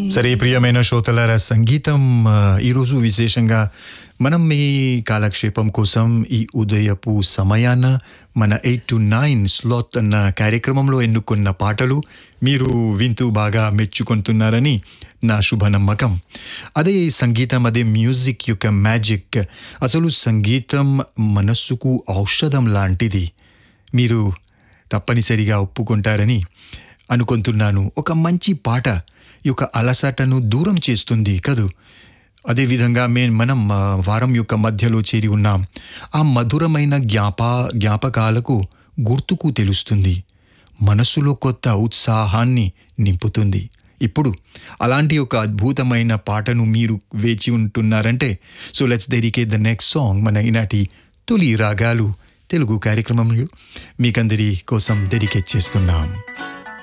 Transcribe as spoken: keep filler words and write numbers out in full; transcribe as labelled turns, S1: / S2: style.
S1: సరే ప్రియమైన శ్రోతలారా, సంగీతం ఆ, ఈరోజు విశేషంగా మనం మీ కాలక్షేపం కోసం ఈ ఉదయపు సమయాన మన ఎయిట్ టు నైన్ స్లాట్ అన్న కార్యక్రమంలో ఎన్నుకున్న పాటలు మీరు వింటూ బాగా మెచ్చుకుంటున్నారని నా శుభ నమ్మకం. అదే సంగీతం, అదే మ్యూజిక్ యొక్క మ్యాజిక్. అసలు సంగీతం మనస్సుకు ఔషధం లాంటిది. మీరు తప్పనిసరిగా ఒప్పుకుంటారని అనుకుంటున్నాను. ఒక మంచి పాట ఈ యొక్క అలసటను దూరం చేస్తుంది కదూ. అదేవిధంగా మే మనం ఆ, వారం యొక్క మధ్యలో చేరి ఉన్నాం. ఆ మధురమైన జ్ఞాప జ్ఞాపకాలకు గుర్తుకు తెలుస్తుంది, మనస్సులో కొత్త ఉత్సాహాన్ని నింపుతుంది. ఇప్పుడు అలాంటి ఒక అద్భుతమైన పాటను మీరు వేచి ఉంటున్నారంటే, so let's dedicate the next song. మన ఈనాటి తొలి రాగాలు తెలుగు కార్యక్రమంలో మీకందరి కోసం డెడికేట్ చేస్తున్నాం.